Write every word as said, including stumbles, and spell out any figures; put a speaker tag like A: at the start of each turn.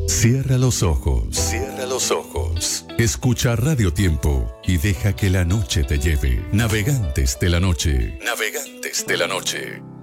A: Cierra los ojos. Cierra los ojos. Escucha Radio Tiempo y deja que la noche te lleve. Navegantes de la noche. Navegantes de la noche.